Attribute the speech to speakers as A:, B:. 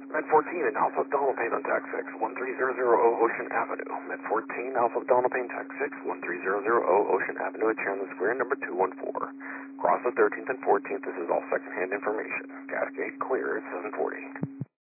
A: Med 14 in Alpha Delta Pain on TAC 6, 13000 Ocean Avenue. Med 14 Alpha Delta Pain TAC 6, 13000 Ocean Avenue at Chandler Square, number 214. Cross the 13th and 14th, this is all second-hand information. Cascade clear at 740.